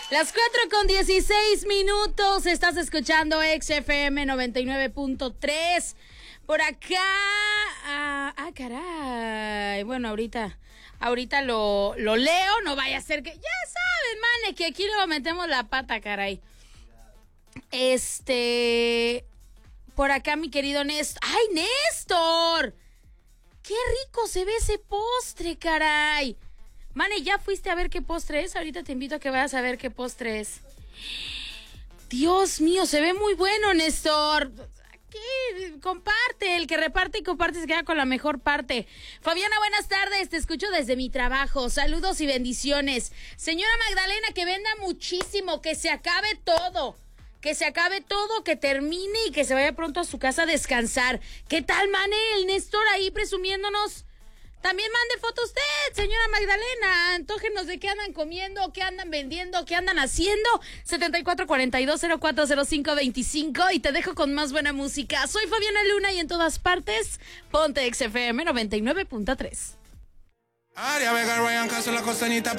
Las 4:16. Estás escuchando XFM 99.3. Por acá. Caray. Bueno, ahorita lo leo. No vaya a ser que. Ya saben, mane, que aquí luego metemos la pata, caray. Por acá, mi querido Néstor. ¡Ay, Néstor! ¡Qué rico se ve ese postre, caray! Mane, ¿ya fuiste a ver qué postre es? Ahorita te invito a que vayas a ver qué postre es. Dios mío, se ve muy bueno, Néstor. Aquí, comparte. El que reparte y comparte se queda con la mejor parte. Fabiana, buenas tardes. Te escucho desde mi trabajo. Saludos y bendiciones. Señora Magdalena, que venda muchísimo, que se acabe todo. Que se acabe todo, que termine y que se vaya pronto a su casa a descansar. ¿Qué tal, Mane? El Néstor ahí presumiéndonos. También mande foto usted, señora Magdalena. Antógenos de qué andan comiendo, qué andan vendiendo, qué andan haciendo. 7442040525 y te dejo con más buena música. Soy Fabiana Luna y en todas partes, ponte XFM 99.3. Aria Vega, Ryan Castro, la costanita.